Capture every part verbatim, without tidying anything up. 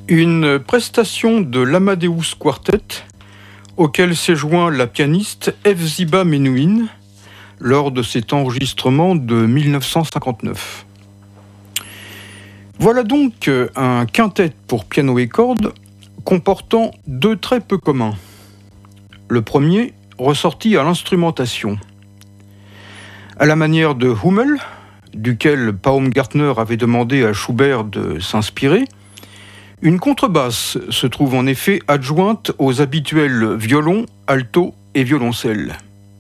Une prestation de l'Amadeus Quartet, auquel s'est joint la pianiste Efziba Menuhin lors de cet enregistrement de mille neuf cent cinquante-neuf. Voilà donc un quintet pour piano et cordes comportant deux traits peu communs. Le premier, ressorti à l'instrumentation. À la manière de Hummel, duquel Baumgartner avait demandé à Schubert de s'inspirer, une contrebasse se trouve en effet adjointe aux habituels violons, alto et violoncelle.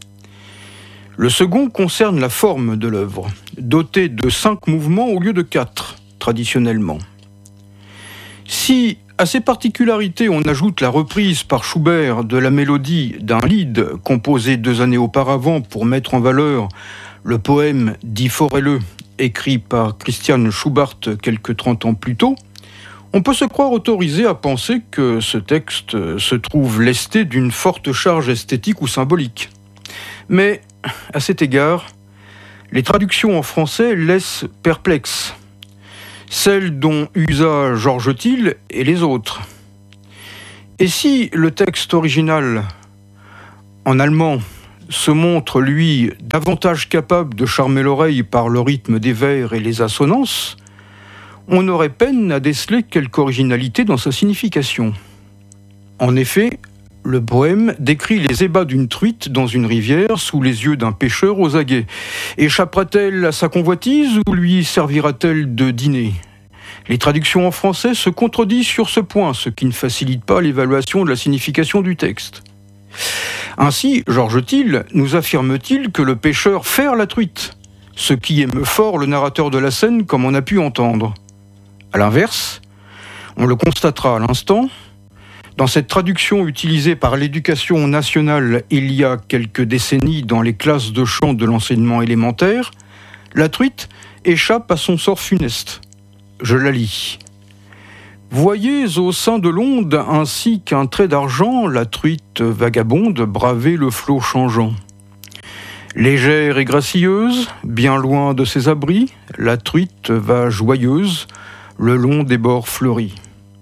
Le second concerne la forme de l'œuvre, dotée de cinq mouvements au lieu de quatre, traditionnellement. Si à ces particularités on ajoute la reprise par Schubert de la mélodie d'un lied composé deux années auparavant pour mettre en valeur le poème Die Forelle, écrit par Christian Schubart quelques trente ans plus tôt, on peut se croire autorisé à penser que ce texte se trouve lesté d'une forte charge esthétique ou symbolique. Mais, à cet égard, les traductions en français laissent perplexes, celles dont usa Georges Thill et les autres. Et si le texte original, en allemand, se montre, lui, davantage capable de charmer l'oreille par le rythme des vers et les assonances, on aurait peine à déceler quelque originalité dans sa signification. En effet, le poème décrit les ébats d'une truite dans une rivière sous les yeux d'un pêcheur aux aguets. Échappera-t-elle à sa convoitise ou lui servira-t-elle de dîner ? Les traductions en français se contredisent sur ce point, ce qui ne facilite pas l'évaluation de la signification du texte. Ainsi, Georges Thill nous affirme-t-il que le pêcheur ferre la truite, ce qui émeut fort le narrateur de la scène comme on a pu entendre. A l'inverse, on le constatera à l'instant, dans cette traduction utilisée par l'éducation nationale il y a quelques décennies dans les classes de chant de l'enseignement élémentaire, la truite échappe à son sort funeste. Je la lis. Voyez au sein de l'onde ainsi qu'un trait d'argent la truite vagabonde braver le flot changeant. Légère et gracieuse, bien loin de ses abris, la truite va joyeuse le long des bords fleuris.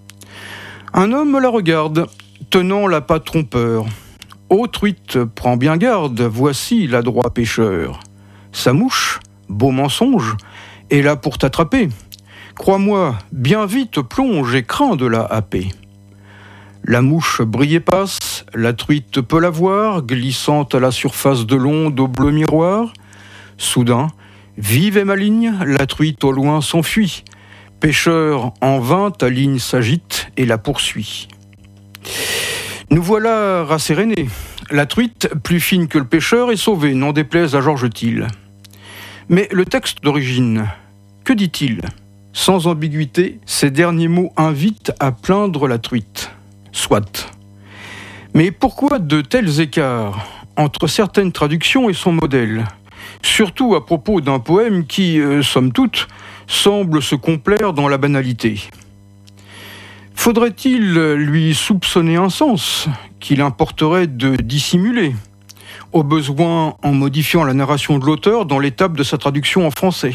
Un homme la regarde, tenant l'appât trompeur. Ô truite, prends bien garde, voici l'adroit pêcheur. Sa mouche, beau mensonge, est là pour t'attraper. Crois-moi, bien vite plonge et crains de la happer. La mouche brille et passe, la truite peut la voir, glissant à la surface de l'onde au bleu miroir. Soudain, vive et maligne, la truite au loin s'enfuit. Pêcheur, en vain, ta ligne s'agite et la poursuit. Nous voilà rassérénés. La truite, plus fine que le pêcheur, est sauvée, n'en déplaise à Georges Thill. Mais le texte d'origine, que dit-il ? Sans ambiguïté, ces derniers mots invitent à plaindre la truite. Soit. Mais pourquoi de tels écarts entre certaines traductions et son modèle ? Surtout à propos d'un poème qui, euh, somme toute, semble se complaire dans la banalité. Faudrait-il lui soupçonner un sens qu'il importerait de dissimuler, au besoin en modifiant la narration de l'auteur dans l'étape de sa traduction en français ?